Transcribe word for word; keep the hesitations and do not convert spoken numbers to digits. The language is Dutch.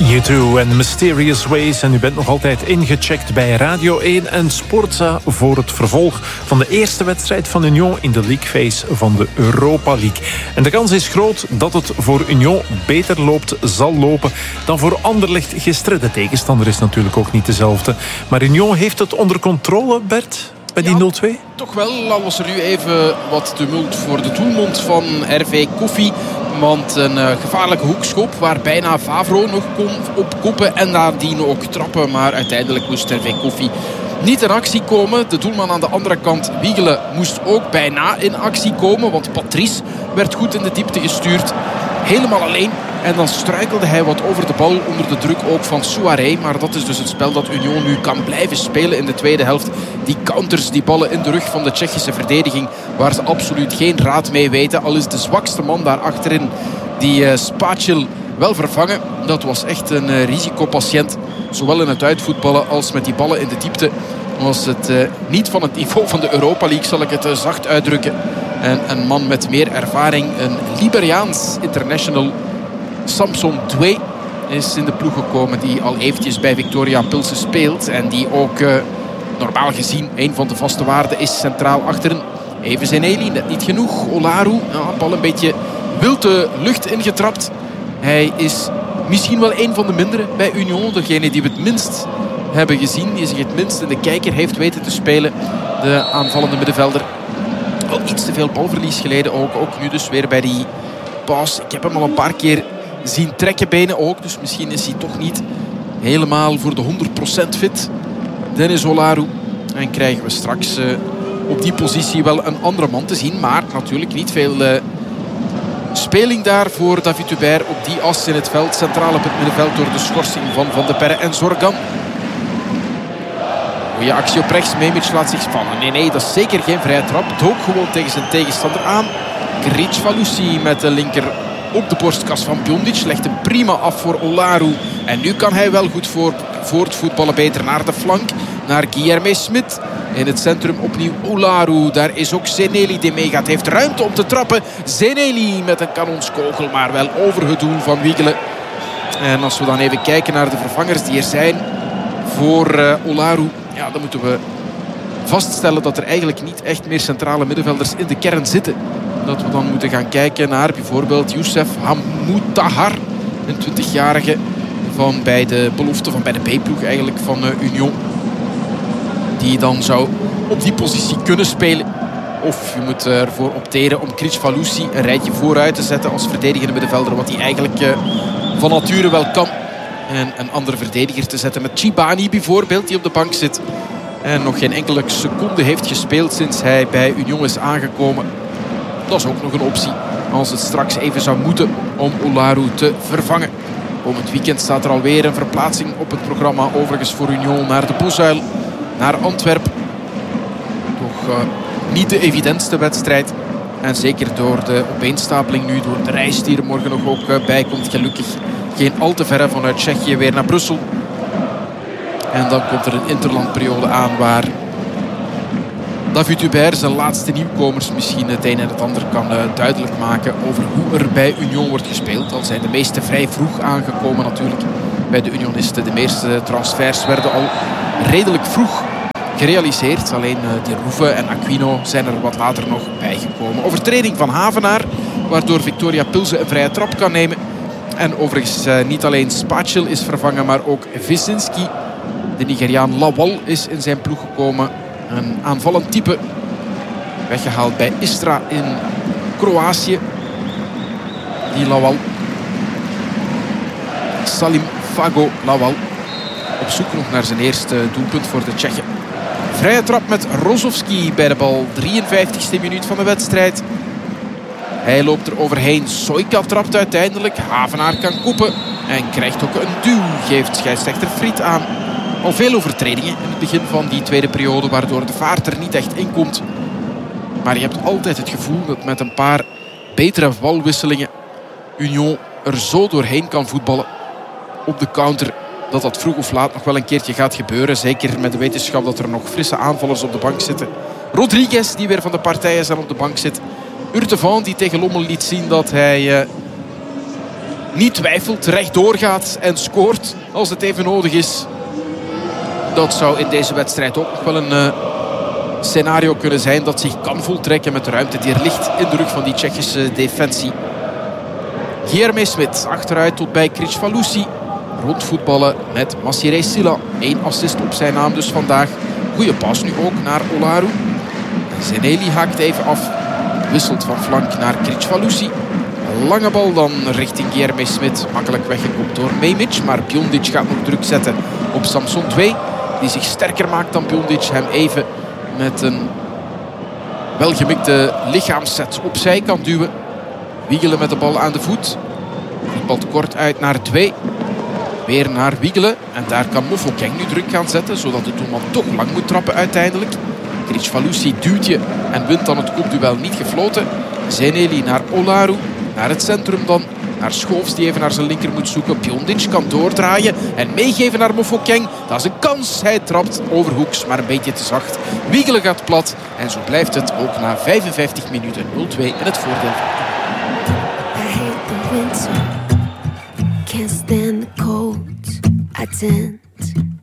U twee en Mysterious Ways. En u bent nog altijd ingecheckt bij Radio één en Sportza voor het vervolg van de eerste wedstrijd van Union in de League Phase van de Europa League. En de kans is groot dat het voor Union beter loopt, zal lopen dan voor Anderlecht gisteren. De tegenstander is natuurlijk ook niet dezelfde. Maar Union heeft het onder controle, Bert, bij die ja, nul twee? Toch wel, al was er nu even wat tumult voor de doelmond van R V Koffie. Want een uh, gevaarlijke hoekschop waar bijna Favro nog kon opkoppen en nadien ook trappen. Maar uiteindelijk moest R V Koffie niet in actie komen. De doelman aan de andere kant, Wiegelen, moest ook bijna in actie komen. Want Patrice werd goed in de diepte gestuurd. Helemaal alleen. En dan struikelde hij wat over de bal onder de druk ook van Souaré. Maar dat is dus het spel dat Union nu kan blijven spelen in de tweede helft. Die counters, die ballen in de rug van de Tsjechische verdediging. Waar ze absoluut geen raad mee weten. Al is de zwakste man daar achterin, die uh, Spacil, wel vervangen. Dat was echt een uh, risicopatiënt. Zowel in het uitvoetballen als met die ballen in de diepte. Was het uh, niet van het niveau van de Europa League, zal ik het uh, zacht uitdrukken. En een man met meer ervaring, een Liberiaans international, Samson Dwee, is in de ploeg gekomen, die al eventjes bij Victoria Pilsen speelt. En die ook uh, normaal gezien een van de vaste waarden is centraal achterin. Even Zeneli, net niet genoeg. Olaru, ja, bal een beetje wild de lucht ingetrapt. Hij is misschien wel een van de mindere bij Union. Degene die we het minst hebben gezien, die zich het minst in de kijker heeft weten te spelen. De aanvallende middenvelder. Wel iets te veel balverlies geleden ook. Ook nu dus weer bij die paas. Ik heb hem al een paar keer zien trekken benen ook. Dus misschien is hij toch niet helemaal voor de honderd procent fit. Dennis Olaru. En krijgen we straks uh, op die positie wel een andere man te zien. Maar natuurlijk niet veel uh, speling daar voor David Hubert op die as in het veld. Centraal op het middenveld door de schorsing van Van de Perre en Zorgan. Goeie actie op rechts. Memic laat zich spannen. Nee, nee, dat is zeker geen vrije trap. Dook gewoon tegen zijn tegenstander aan. Kricvalusi met de linker op de borstkas van Bjondic. Legt hem prima af voor Olaru. En nu kan hij wel goed voor, voortvoetballen. Beter naar de flank. Naar Guilherme Smit. In het centrum opnieuw Olaru. Daar is ook Zeneli die meegaat. Heeft ruimte om te trappen. Zeneli met een kanonskogel. Maar wel over het doel van Wiegelen. En als we dan even kijken naar de vervangers die er zijn voor uh, Olaru. Ja, dan moeten we vaststellen dat er eigenlijk niet echt meer centrale middenvelders in de kern zitten. Dat we dan moeten gaan kijken naar bijvoorbeeld Youssef Hamoutahar. Een twintigjarige van bij de belofte van bij de B-ploeg eigenlijk van uh, Union. Die dan zou op die positie kunnen spelen. Of je moet ervoor opteren om Kricvalusi een rijtje vooruit te zetten als verdedigende middenvelder. Wat hij eigenlijk uh, van nature wel kan. En een andere verdediger te zetten met Chibani bijvoorbeeld, die op de bank zit. En nog geen enkele seconde heeft gespeeld sinds hij bij Union is aangekomen. Dat is ook nog een optie als het straks even zou moeten om Olaru te vervangen. Komend weekend staat er alweer een verplaatsing op het programma. Overigens voor Union naar de Bosuil, naar Antwerpen. Toch uh, niet de evidentste wedstrijd. En zeker door de opeenstapeling nu, door de reis die er morgen nog ook uh, bij komt. Gelukkig geen al te verre vanuit Tsjechië weer naar Brussel. En dan komt er een interlandperiode aan waar David Hubert zijn laatste nieuwkomers misschien het een en het ander kan uh, duidelijk maken over hoe er bij Union wordt gespeeld. Al zijn de meeste vrij vroeg aangekomen natuurlijk bij de Unionisten. De meeste transfers werden al redelijk vroeg gerealiseerd. Alleen uh, de Rouve en Aquino zijn er wat later nog bijgekomen. Overtreding van Havenaar, waardoor Victoria Pilsen een vrije trap kan nemen. En overigens uh, niet alleen Spacil is vervangen, maar ook Visinski. De Nigeriaan Lawal is in zijn ploeg gekomen. Een aanvallend type. Weggehaald bij Istra in Kroatië. Die Lawal. Salim Fago Lawal. Op zoek nog naar zijn eerste doelpunt voor de Tsjechen. Vrije trap met Rozovski bij de bal. drieënvijftigste minuut van de wedstrijd. Hij loopt er overheen. Soika trapt uiteindelijk. Havenaar kan koppen. En krijgt ook een duw. Geeft scheidsrechter Fried aan. Al veel overtredingen in het begin van die tweede periode, waardoor de vaart er niet echt in komt. Maar je hebt altijd het gevoel dat met een paar betere balwisselingen Union er zo doorheen kan voetballen op de counter. Dat dat vroeg of laat nog wel een keertje gaat gebeuren. Zeker met de wetenschap dat er nog frisse aanvallers op de bank zitten. Rodriguez, die weer van de partij is en op de bank zit. Urtevan, die tegen Lommel liet zien dat hij uh, niet twijfelt, rechtdoor gaat en scoort als het even nodig is. Dat zou in deze wedstrijd ook nog wel een uh, scenario kunnen zijn dat zich kan voltrekken met de ruimte die er ligt in de rug van die Tsjechische defensie. Guilherme Smit achteruit tot bij Kricfalusi. Rondvoetballen met Massiré Sylla. Eén assist op zijn naam dus vandaag. Goeie pas nu ook naar Olaru. Zeneli haakt even af. Wisselt van flank naar Kricfalusi. Lange bal dan richting Guilherme Smit. Makkelijk weggekopt door Memic. Maar Piondic gaat nog druk zetten op Samson twee. Die zich sterker maakt dan Piondic. Hem even met een welgemikte lichaamsset opzij kan duwen. Wiegelen met de bal aan de voet. Die bal kort uit naar twee. Weer naar Wiegelen. En daar kan Mofokeng nu druk gaan zetten. Zodat de doelman toch lang moet trappen uiteindelijk. Kricfalusi duwt je en wint dan het kopduel niet gefloten. Zeneli naar Olaru. Naar het centrum dan. Naar Schoofs die even naar zijn linker moet zoeken. Piondic kan doordraaien en meegeven naar Mofokeng. Dat is een kans. Hij trapt overhoeks, maar een beetje te zacht. Wiegelen gaat plat. En zo blijft het ook na vijfenvijftig minuten nul twee in het voordeel. I hate the winter. Can't stand the cold. I tend